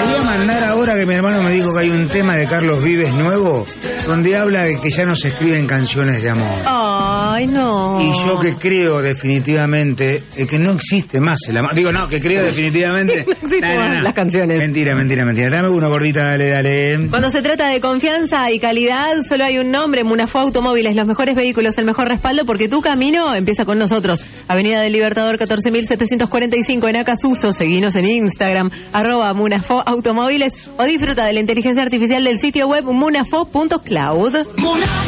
Quería mandar ahora que mi hermano me dijo que hay un tema de Carlos Vives nuevo, donde habla de que ya no se escriben canciones de amor. Ay, no. Y yo que creo definitivamente que no existe más el amor. Digo, no, que creo definitivamente... No existen más las canciones. Mentira. Dame una gordita, dale. Cuando se trata de confianza y calidad, solo hay un nombre: Munafó Automóviles. Los mejores vehículos, el mejor respaldo, porque tu camino empieza con nosotros. Avenida del Libertador 14.745 en Acasuso. Seguinos en Instagram, @Munafó Automóviles, o disfruta de la inteligencia artificial del sitio web munafó.cloud.